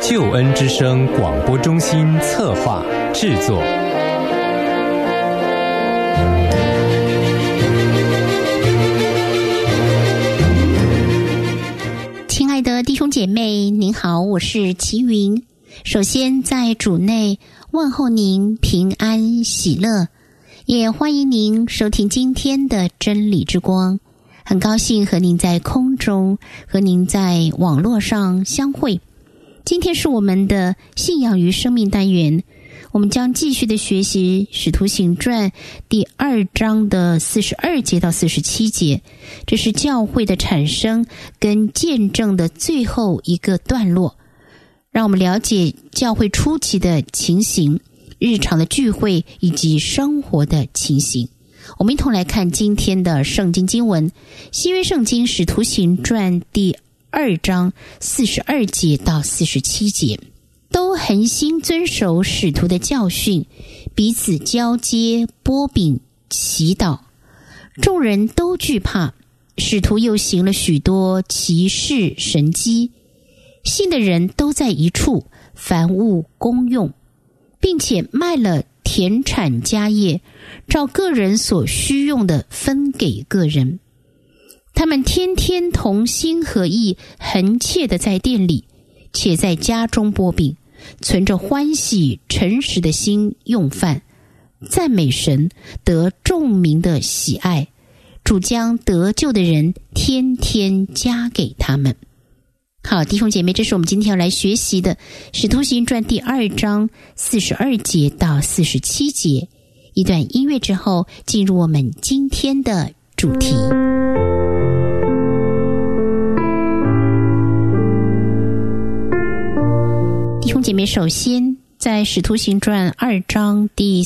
救恩之声广播中心策划制作。 亲爱的弟兄姐妹，您好，我是齐云。首先在主内问候您平安喜乐，也欢迎您收听今天的真理之光。很高兴和您在空中，和您在网络上相会。今天是我们的信仰与生命单元，我们将继续的学习使徒行传第2章的42节到47节，这是教会的产生跟见证的最后一个段落，让我们了解教会初期的情形，日常的聚会以及生活的情形。我们一同来看今天的圣经经文，新约圣经使徒行传第2章42节到47节，都恒心遵守使徒的教训，彼此交接，擘饼，祈祷。众人都惧怕，使徒又行了许多奇事神迹，信的人都在一处，凡物公用，并且卖了田产家业，照个人所需用的分给个人。他们天天同心合意，恒切的在店里，且在家中擘饼，存着欢喜诚实的心用饭，赞美神，得众民的喜爱。主将得救的人天天加给他们。好，弟兄姐妹，这是我们今天要来学习的使徒行传第2章42节到47节。一段音乐之后，进入我们今天的主题。弟兄姐妹，首先在使徒行传2章第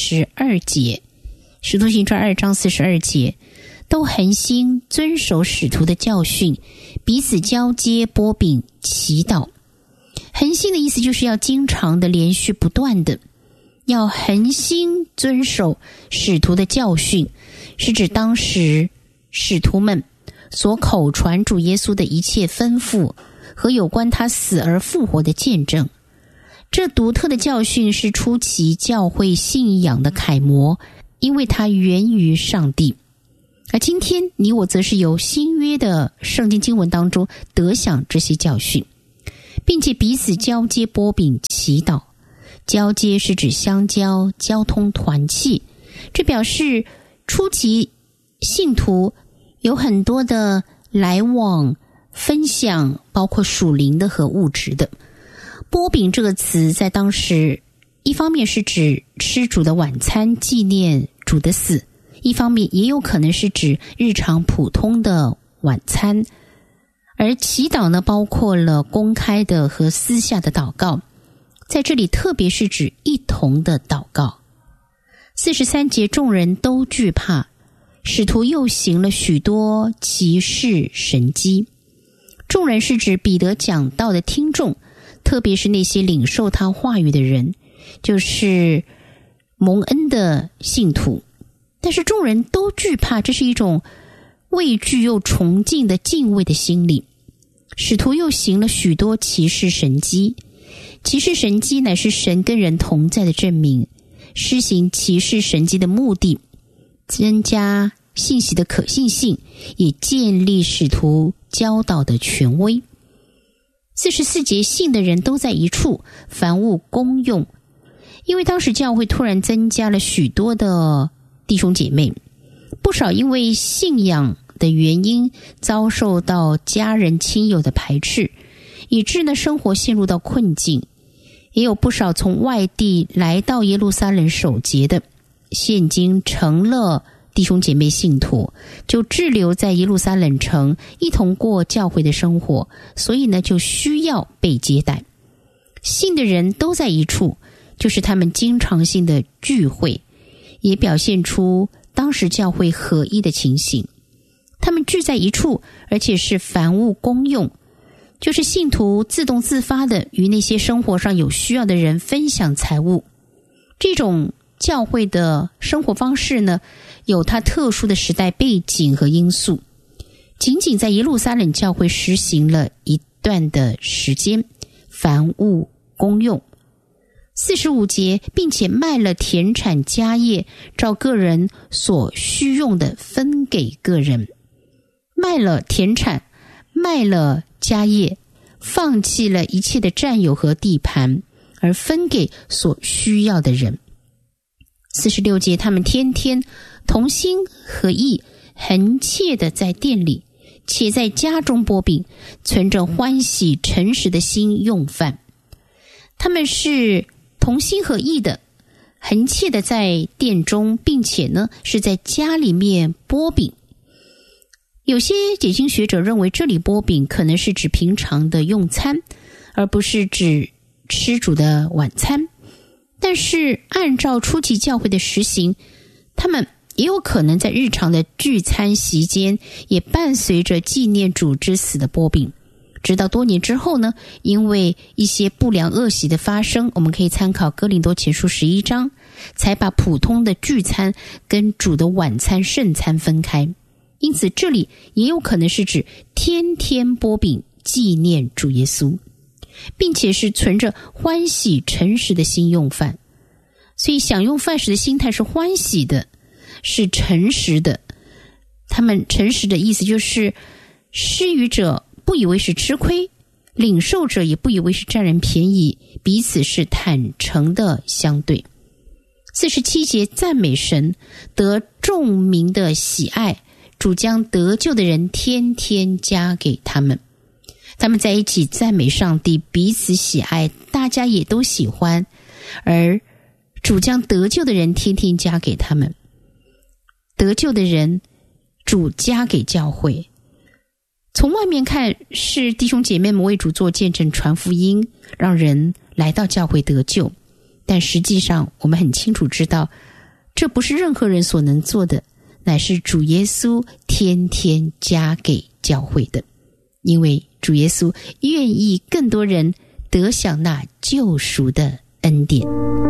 42节，使徒行传2章42节，都恒心遵守使徒的教训，彼此交接，擘饼，祈祷。恒心的意思就是要经常的连续不断的，要恒心遵守使徒的教训，是指当时使徒们所口传主耶稣的一切吩咐和有关他死而复活的见证。这独特的教训是初期教会信仰的楷模，因为它源于上帝。而今天你我则是由新约的圣经经文当中得享这些教训，并且彼此交接，擘饼，祈祷。交接是指相交，交通团契，这表示初期信徒有很多的来往分享，包括属灵的和物质的。擘饼这个词在当时一方面是指吃主的晚餐，纪念主的死，一方面也有可能是指日常普通的晚餐。而祈祷呢，包括了公开的和私下的祷告，在这里特别是指一同的祷告。43节，众人都惧怕，使徒又行了许多奇事神迹。众人是指彼得讲道的听众，特别是那些领受他话语的人，就是蒙恩的信徒。但是众人都惧怕，这是一种畏惧又崇敬的敬畏的心理。使徒又行了许多奇事神迹。奇事神迹乃是神跟人同在的证明，施行奇事神迹的目的，增加信息的可信性，也建立使徒教导的权威。44节，信的人都在一处，凡物公用。因为当时教会突然增加了许多的弟兄姐妹，不少因为信仰的原因遭受到家人亲友的排斥，以致呢生活陷入到困境。也有不少从外地来到耶路撒冷守节的，现今成了弟兄姐妹信徒，就滞留在耶路撒冷城，一同过教会的生活，所以呢就需要被接待。信的人都在一处，就是他们经常性的聚会，也表现出当时教会合一的情形。他们聚在一处，而且是凡物公用，就是信徒自动自发的与那些生活上有需要的人分享财物。这种教会的生活方式呢，有它特殊的时代背景和因素。仅仅在耶路撒冷教会实行了一段的时间， 凡物公用。45节，并且卖了田产家业，照个人所需用的分给个人。卖了田产，卖了家业，放弃了一切的占有和地盘，而分给所需要的人。46节，他们天天同心合意，恒切的在店里，且在家中擘饼，存着欢喜诚实的心用饭。他们是同心合意的，恒切的在店中，并且呢是在家里面擘饼。有些解经学者认为，这里擘饼可能是指平常的用餐，而不是指吃主的晚餐。但是按照初期教会的实行，他们也有可能在日常的聚餐席间，也伴随着纪念主之死的擘饼。直到多年之后呢，因为一些不良恶习的发生，我们可以参考哥林多前书11章，才把普通的聚餐跟主的晚餐圣餐分开。因此这里也有可能是指天天擘饼纪念主耶稣，并且是存着欢喜诚实的心用饭。所以享用饭时的心态是欢喜的，是诚实的。他们诚实的意思就是施予者不以为是吃亏，领受者也不以为是占人便宜，彼此是坦诚的相对。47节，赞美神，得众民的喜爱，主将得救的人天天加给他们。他们在一起赞美上帝，彼此喜爱，大家也都喜欢，而主将得救的人天天加给他们。得救的人，主加给教会。从外面看，是弟兄姐妹们为主做见证传福音，让人来到教会得救。但实际上我们很清楚知道，这不是任何人所能做的，乃是主耶稣天天加给教会的。因为主耶稣愿意更多人得享那救赎的恩典。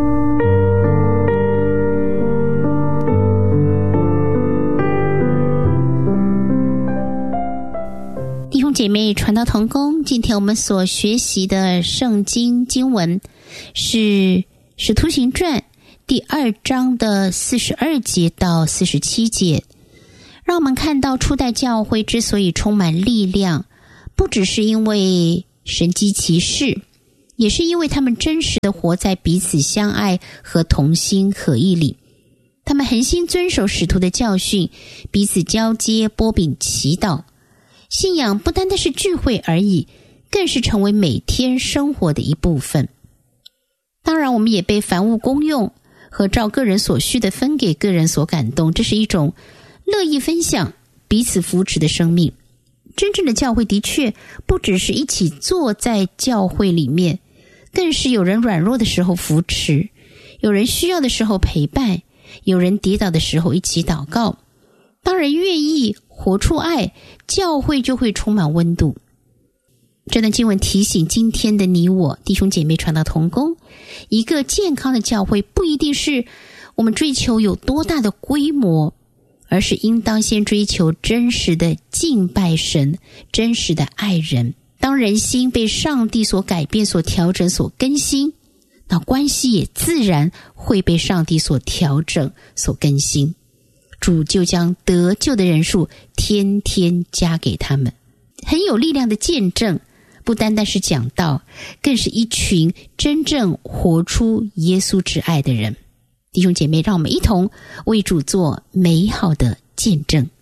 弟兄姐妹传道同工，今天我们所学习的圣经经文是使徒行传第2章的42节到47节，让我们看到初代教会之所以充满力量，不只是因为神迹奇事，也是因为他们真实的活在彼此相爱和同心合意里。他们恒心遵守使徒的教训，彼此交接，擘饼祈祷。信仰不单单是聚会而已，更是成为每天生活的一部分。当然我们也被凡物公用和照个人所需的分给个人所感动，这是一种乐意分享彼此扶持的生命。真正的教会的确不只是一起坐在教会里面，更是有人软弱的时候扶持，有人需要的时候陪伴，有人跌倒的时候一起祷告。当然愿意活出爱，教会就会充满温度。这段经文提醒今天的你我弟兄姐妹传道同工，一个健康的教会不一定是我们追求有多大的规模，而是应当先追求真实的敬拜神，真实的爱人。当人心被上帝所改变、所调整、所更新，那关系也自然会被上帝所调整、所更新。主就将得救的人数天天加给他们。很有力量的见证，不单单是讲道，更是一群真正活出耶稣之爱的人。弟兄姐妹，让我们一同为主做美好的见证。